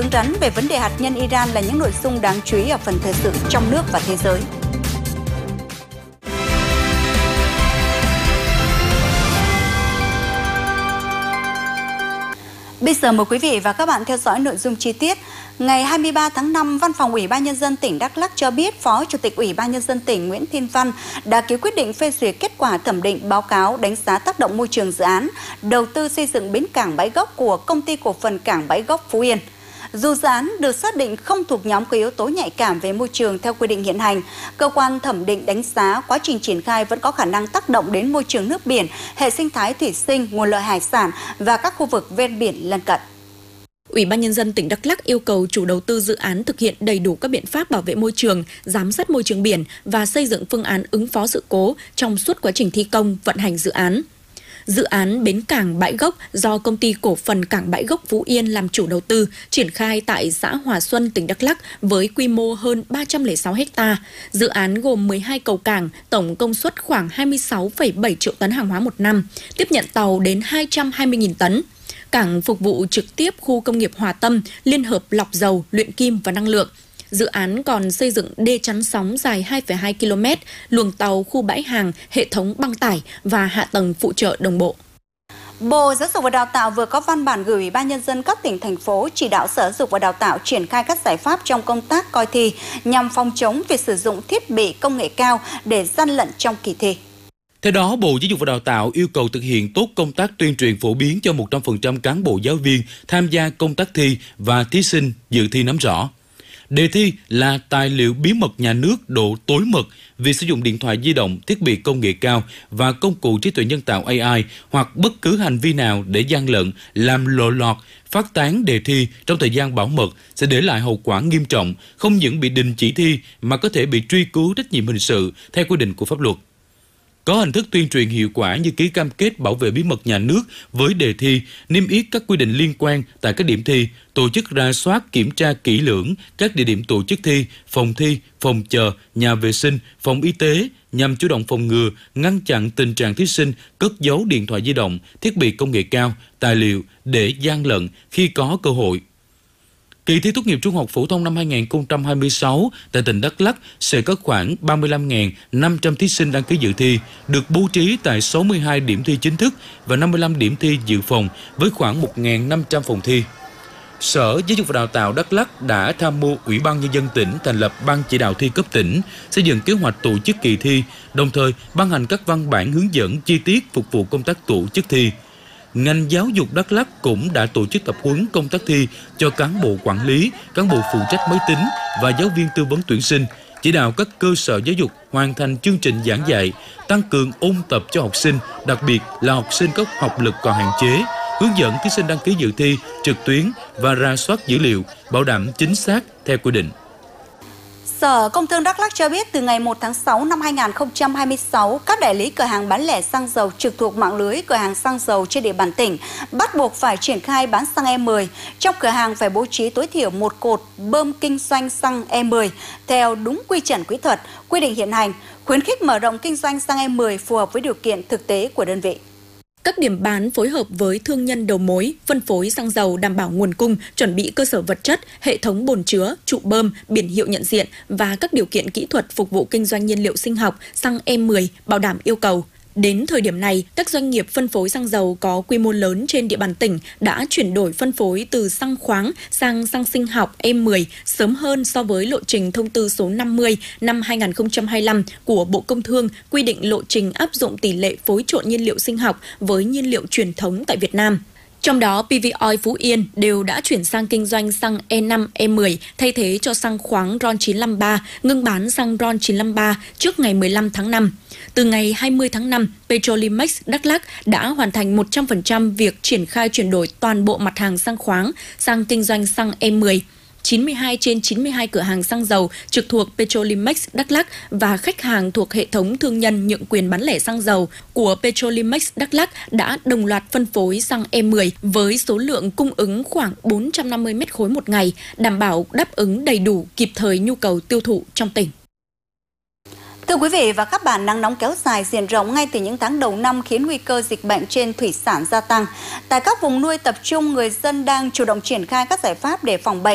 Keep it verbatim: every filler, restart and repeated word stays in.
cứng rắn về vấn đề hạt nhân Iran là những nội dung đáng chú ý ở phần thời sự trong nước và thế giới. Bây giờ mời quý vị và các bạn theo dõi nội dung chi tiết. Ngày hai mươi ba tháng năm, Văn phòng Ủy ban Nhân dân tỉnh Đắk Lắk cho biết Phó Chủ tịch Ủy ban Nhân dân tỉnh Nguyễn Thiên Văn đã ký quyết định phê duyệt kết quả thẩm định báo cáo đánh giá tác động môi trường dự án đầu tư xây dựng bến cảng Bãi Gốc của Công ty Cổ phần Cảng Bãi Gốc Phú Yên. Dù dự án được xác định không thuộc nhóm có yếu tố nhạy cảm về môi trường theo quy định hiện hành, cơ quan thẩm định đánh giá quá trình triển khai vẫn có khả năng tác động đến môi trường nước biển, hệ sinh thái thủy sinh, nguồn lợi hải sản và các khu vực ven biển lân cận. Ủy ban Nhân dân tỉnh Đắk Lắk yêu cầu chủ đầu tư dự án thực hiện đầy đủ các biện pháp bảo vệ môi trường, giám sát môi trường biển và xây dựng phương án ứng phó sự cố trong suốt quá trình thi công, vận hành dự án. Dự án Bến Cảng Bãi Gốc do Công ty Cổ phần Cảng Bãi Gốc Phú Yên làm chủ đầu tư, triển khai tại xã Hòa Xuân, tỉnh Đắk Lắk với quy mô hơn ba trăm lẻ sáu ha. Dự án gồm mười hai cầu cảng, tổng công suất khoảng hai mươi sáu phẩy bảy triệu tấn hàng hóa một năm, tiếp nhận tàu đến hai trăm hai mươi nghìn tấn. Cảng phục vụ trực tiếp khu công nghiệp Hòa Tâm, liên hợp lọc dầu, luyện kim và năng lượng. Dự án còn xây dựng đê chắn sóng dài hai phẩy hai ki lô mét, luồng tàu, khu bãi hàng, hệ thống băng tải và hạ tầng phụ trợ đồng bộ. Bộ Giáo dục và Đào tạo vừa có văn bản gửi Ủy ban Nhân dân các tỉnh, thành phố chỉ đạo Sở Giáo dục và Đào tạo triển khai các giải pháp trong công tác coi thi nhằm phòng chống việc sử dụng thiết bị công nghệ cao để gian lận trong kỳ thi. Theo đó, Bộ Giáo dục và Đào tạo yêu cầu thực hiện tốt công tác tuyên truyền phổ biến cho một trăm phần trăm cán bộ giáo viên tham gia công tác thi và thí sinh dự thi nắm rõ. Đề thi là tài liệu bí mật nhà nước độ tối mật vì sử dụng điện thoại di động, thiết bị công nghệ cao và công cụ trí tuệ nhân tạo A I hoặc bất cứ hành vi nào để gian lận, làm lộ lọt, phát tán đề thi trong thời gian bảo mật sẽ để lại hậu quả nghiêm trọng, không những bị đình chỉ thi mà có thể bị truy cứu trách nhiệm hình sự theo quy định của pháp luật. Có hình thức tuyên truyền hiệu quả như ký cam kết bảo vệ bí mật nhà nước với đề thi, niêm yết các quy định liên quan tại các điểm thi, tổ chức rà soát kiểm tra kỹ lưỡng các địa điểm tổ chức thi, phòng thi, phòng chờ, nhà vệ sinh, phòng y tế nhằm chủ động phòng ngừa, ngăn chặn tình trạng thí sinh cất giấu điện thoại di động, thiết bị công nghệ cao, tài liệu để gian lận khi có cơ hội. Kỳ thi tốt nghiệp trung học phổ thông năm hai nghìn không trăm hai mươi sáu tại tỉnh Đắk Lắk sẽ có khoảng ba mươi lăm nghìn năm trăm thí sinh đăng ký dự thi, được bố trí tại sáu mươi hai điểm thi chính thức và năm mươi lăm điểm thi dự phòng với khoảng một nghìn năm trăm phòng thi. Sở Giáo dục và Đào tạo Đắk Lắk đã tham mưu Ủy ban Nhân dân tỉnh thành lập Ban chỉ đạo thi cấp tỉnh, xây dựng kế hoạch tổ chức kỳ thi, đồng thời ban hành các văn bản hướng dẫn chi tiết phục vụ công tác tổ chức thi. Ngành giáo dục Đắk Lắk cũng đã tổ chức tập huấn công tác thi cho cán bộ quản lý, cán bộ phụ trách máy tính và giáo viên tư vấn tuyển sinh, chỉ đạo các cơ sở giáo dục hoàn thành chương trình giảng dạy, tăng cường ôn tập cho học sinh, đặc biệt là học sinh có học lực còn hạn chế, hướng dẫn thí sinh đăng ký dự thi trực tuyến và rà soát dữ liệu, bảo đảm chính xác theo quy định. Sở Công Thương Đắk Lắk cho biết từ ngày một tháng sáu năm hai nghìn không trăm hai mươi sáu, các đại lý cửa hàng bán lẻ xăng dầu trực thuộc mạng lưới cửa hàng xăng dầu trên địa bàn tỉnh bắt buộc phải triển khai bán xăng E mười. Trong cửa hàng phải bố trí tối thiểu một cột bơm kinh doanh xăng E mười theo đúng quy chuẩn kỹ thuật, quy định hiện hành, khuyến khích mở rộng kinh doanh xăng E mười phù hợp với điều kiện thực tế của đơn vị. Các điểm bán phối hợp với thương nhân đầu mối, phân phối xăng dầu đảm bảo nguồn cung, chuẩn bị cơ sở vật chất, hệ thống bồn chứa, trụ bơm, biển hiệu nhận diện và các điều kiện kỹ thuật phục vụ kinh doanh nhiên liệu sinh học xăng E mười bảo đảm yêu cầu. Đến thời điểm này, các doanh nghiệp phân phối xăng dầu có quy mô lớn trên địa bàn tỉnh đã chuyển đổi phân phối từ xăng khoáng sang xăng sinh học E mười sớm hơn so với lộ trình thông tư số năm mươi năm hai nghìn không trăm hai mươi lăm của Bộ Công Thương quy định lộ trình áp dụng tỷ lệ phối trộn nhiên liệu sinh học với nhiên liệu truyền thống tại Việt Nam. Trong đó, pê vê Oil Phú Yên đều đã chuyển sang kinh doanh xăng E năm, E mười thay thế cho xăng khoáng RON chín năm ba, ngưng bán xăng RON chín năm ba trước ngày mười lăm tháng năm. Từ ngày hai mươi tháng năm, Petrolimex Đắk Lắk đã hoàn thành một trăm phần trăm việc triển khai chuyển đổi toàn bộ mặt hàng xăng khoáng sang kinh doanh xăng E mười. chín mươi hai trên chín mươi hai cửa hàng xăng dầu trực thuộc Petrolimex Đắk Lắk và khách hàng thuộc hệ thống thương nhân nhượng quyền bán lẻ xăng dầu của Petrolimex Đắk Lắk đã đồng loạt phân phối xăng E mười với số lượng cung ứng khoảng bốn trăm năm mươi mét khối một ngày, đảm bảo đáp ứng đầy đủ kịp thời nhu cầu tiêu thụ trong tỉnh. Thưa quý vị và các bạn, nắng nóng kéo dài diện rộng ngay từ những tháng đầu năm khiến nguy cơ dịch bệnh trên thủy sản gia tăng. Tại các vùng nuôi tập trung, người dân đang chủ động triển khai các giải pháp để phòng bệnh.